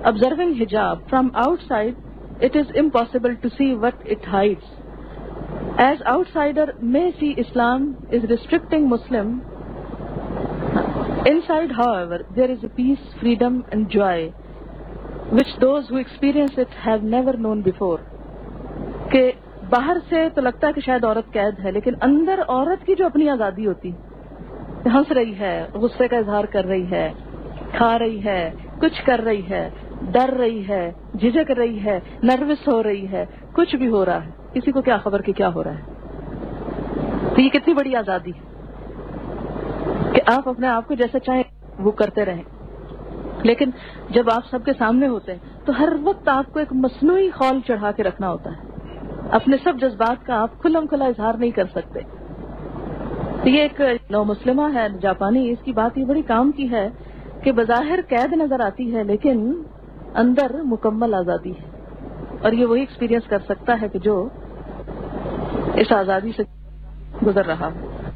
Observing hijab from outside, it is impossible to see what it hides. As outsider may see Islam is restricting Muslim. Inside, however, there is a peace, freedom and joy which those who experience it have never known before. کہ باہر سے تو لگتا ہے کہ شاید عورت قید ہے، لیکن اندر عورت کی جو اپنی آزادی ہوتی، ہنس رہی ہے، غصے کا اظہار کر رہی ہے، کھا رہی ہے، کچھ کر رہی ہے، ڈر رہی ہے، جھجک رہی ہے، نروس ہو رہی ہے، کچھ بھی ہو رہا ہے، کسی کو کیا خبر کہ کیا ہو رہا ہے. تو یہ کتنی بڑی آزادی کہ آپ اپنے آپ کو جیسا چاہیں وہ کرتے رہیں. لیکن جب آپ سب کے سامنے ہوتے ہیں تو ہر وقت آپ کو ایک مصنوعی خول چڑھا کے رکھنا ہوتا ہے، اپنے سب جذبات کا آپ کھلم کھلا اظہار نہیں کر سکتے. تو یہ ایک نو مسلمہ ہے جاپانی، اس کی بات یہ بڑی کام کی ہے کہ بظاہر قید نظر آتی ہے لیکن اندر مکمل آزادی ہے، اور یہ وہی ایکسپیرینس کر سکتا ہے کہ جو اس آزادی سے گزر رہا.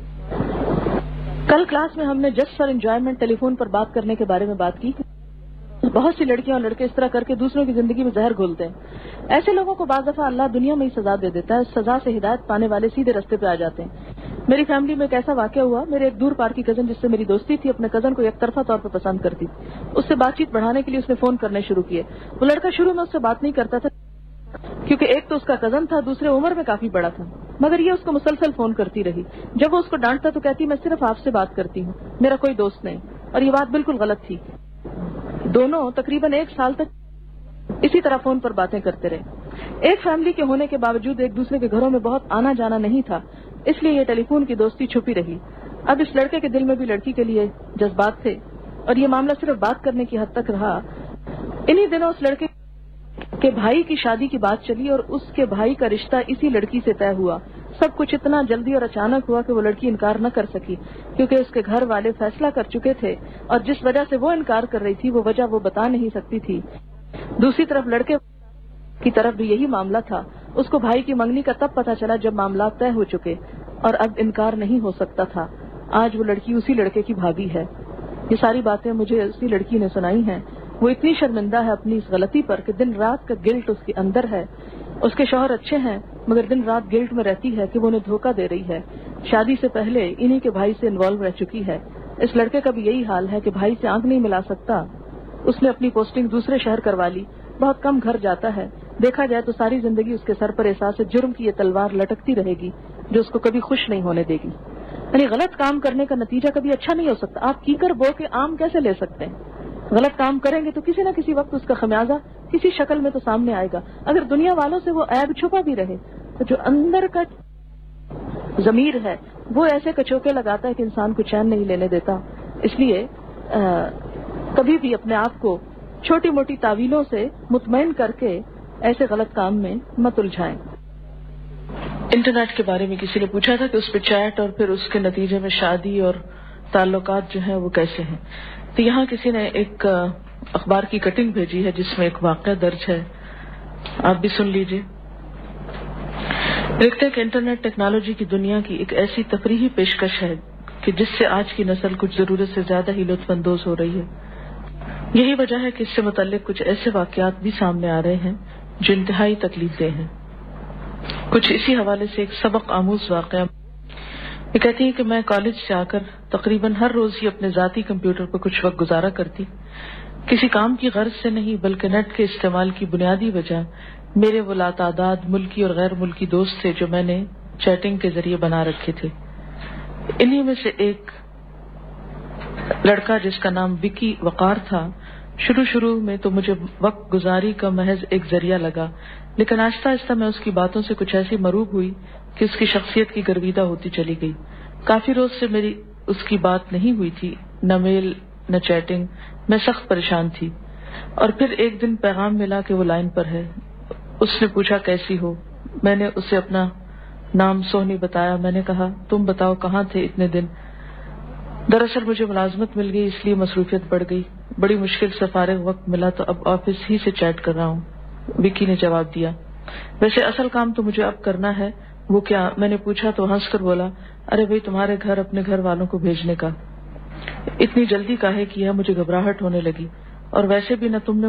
کل کلاس میں ہم نے just for enjoyment tele phone پر بات کرنے کے بارے میں بات کی. بہت سی لڑکیاں اور لڑکے اس طرح کر کے دوسروں کی زندگی میں زہر گھولتے ہیں. ایسے لوگوں کو بعض دفعہ اللہ دنیا میں ہی سزا دے دیتا ہے، اس سزا سے ہدایت پانے والے سیدھے رستے پہ آ جاتے ہیں. میری فیملی میں ایک ایسا واقعہ ہوا، میرے ایک دور پار کی کزن جس سے میری دوستی تھی اپنے کزن کو یک طرفہ طور پہ پسند کرتی. اس سے بات چیت بڑھانے کے لیے اس نے فون کرنے شروع کیے. وہ لڑکا شروع میں اس سے بات نہیں کرتا تھا کیونکہ ایک تو اس کا کزن تھا، دوسرے عمر میں کافی بڑا تھا، مگر یہ اس کو مسلسل فون کرتی رہی. جب وہ اس کو ڈانٹتا تو کہتی میں صرف آپ سے بات کرتی ہوں، میرا کوئی دوست نہیں. اور یہ بات بالکل غلط تھی. دونوں تقریباً 1 سال تک اسی طرح فون پر باتیں کرتے رہے. ایک فیملی کے ہونے کے باوجود ایک دوسرے کے گھروں میں بہت آنا جانا نہیں تھا، اس لیے یہ ٹیلی فون کی دوستی چھپی رہی. اب اس لڑکے کے دل میں بھی لڑکی کے لیے جذبات تھے اور یہ معاملہ صرف بات کرنے کی حد تک رہا. انہی دنوں اس لڑکے کے بھائی کی شادی کی بات چلی اور اس کے بھائی کا رشتہ اسی لڑکی سے طے ہوا. سب کچھ اتنا جلدی اور اچانک ہوا کہ وہ لڑکی انکار نہ کر سکی کیونکہ اس کے گھر والے فیصلہ کر چکے تھے اور جس وجہ سے وہ انکار کر رہی تھی وہ وجہ وہ بتا نہیں سکتی تھی. دوسری طرف لڑکے کی طرف بھی یہی معاملہ تھا. اس کو بھائی کی منگنی کا تب پتہ چلا جب معاملات طے ہو چکے اور اب انکار نہیں ہو سکتا تھا. آج وہ لڑکی اسی لڑکے کی بھابھی ہے. یہ ساری باتیں مجھے اسی لڑکی نے سنائی ہیں. وہ اتنی شرمندہ ہے اپنی اس غلطی پر کہ دن رات کا گلٹ اس کے اندر ہے. اس کے شوہر اچھے ہیں مگر دن رات گلٹ میں رہتی ہے کہ وہ انہیں دھوکہ دے رہی ہے. شادی سے پہلے انہی کے بھائی سے انوالو رہ چکی ہے. اس لڑکے کا بھی یہی حال ہے کہ بھائی سے آنکھ نہیں ملا سکتا. اس نے اپنی پوسٹنگ دوسرے شہر کروا لی، بہت کم گھر جاتا ہے. دیکھا جائے تو ساری زندگی اس کے سر پر احساس جرم کی یہ تلوار لٹکتی رہے گی جو اس کو کبھی خوش نہیں ہونے دے گی. یعنی غلط کام کرنے کا نتیجہ کبھی اچھا نہیں ہو سکتا. آپ کیکر بو کے آم کیسے لے سکتے ہیں؟ غلط کام کریں گے تو کسی نہ کسی وقت اس کا خمیازہ کسی شکل میں تو سامنے آئے گا. اگر دنیا والوں سے وہ عیب چھپا بھی رہے تو جو اندر کا ضمیر ہے وہ ایسے کچوکے لگاتا ہے کہ انسان کو چین نہیں لینے دیتا. اس لیے کبھی بھی اپنے آپ کو چھوٹی موٹی تعویلوں سے مطمئن کر کے ایسے غلط کام میں مت الجھائیں. انٹرنیٹ کے بارے میں کسی نے پوچھا تھا کہ اس پہ چیٹ اور پھر اس کے نتیجے میں شادی اور تعلقات جو ہیں وہ کیسے ہیں. تو یہاں کسی نے ایک اخبار کی کٹنگ بھیجی ہے جس میں ایک واقعہ درج ہے، آپ بھی سن لیجئے. لکھتے ہیں کہ انٹرنیٹ ٹیکنالوجی کی دنیا کی ایک ایسی تفریحی پیشکش ہے کہ جس سے آج کی نسل کچھ ضرورت سے زیادہ ہی لطف اندوز ہو رہی ہے. یہی وجہ ہے کہ اس سے متعلق کچھ ایسے واقعات بھی سامنے آ رہے ہیں جو انتہائی تکلیف دہ ہیں. کچھ اسی حوالے سے ایک سبق آموز واقعہ. یہ کہتی ہے کہ میں کالج سے آ کر تقریباً ہر روز ہی اپنے ذاتی کمپیوٹر پر کچھ وقت گزارا کرتی. کسی کام کی غرض سے نہیں بلکہ نیٹ کے استعمال کی بنیادی وجہ میرے وہ لاتعداد ملکی اور غیر ملکی دوست تھے جو میں نے چیٹنگ کے ذریعے بنا رکھے تھے. انہی میں سے ایک لڑکا جس کا نام وکی وقار تھا شروع میں تو مجھے وقت گزاری کا محض ایک ذریعہ لگا، لیکن آہستہ آہستہ میں اس کی باتوں سے کچھ ایسی مروب ہوئی کہ اس کی شخصیت کی گرویدہ ہوتی چلی گئی. کافی روز سے میری اس کی بات نہیں ہوئی تھی، نہ میل نہ چیٹنگ. میں سخت پریشان تھی اور پھر ایک دن پیغام ملا کہ وہ لائن پر ہے. اس نے پوچھا کیسی ہو. میں نے اسے اپنا نام سونی بتایا. میں نے کہا تم بتاؤ کہاں تھے اتنے دن. دراصل مجھے ملازمت مل گئی اس لیے مصروفیت بڑھ گئی. بڑی مشکل سے فارغ وقت ملا تو اب آفس ہی سے چیٹ کر رہا ہوں. وکی نے جواب دیا. ویسے اصل کام تو مجھے اب کرنا ہے. وہ کیا؟ میں نے پوچھا تو ہنس کر بولا ارے بھائی تمہارے گھر اپنے گھر والوں کو بھیجنے کا. اتنی جلدی کاہے کی ہے؟ مجھے گھبراہٹ ہونے لگی اور ویسے بھی نہ تم نے